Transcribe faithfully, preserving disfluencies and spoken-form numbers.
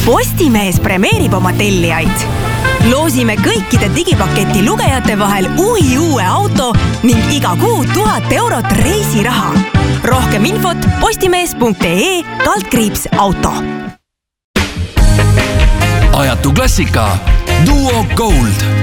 Postimees premeerib oma tellijaid. Loosime kõikide digipaketi lugejate vahel uhi uue auto ning iga kuu tuhat eurot reisiraha. Rohkem infot postimees.ee kaldkriips auto. Ajatu klassika Duo Gold.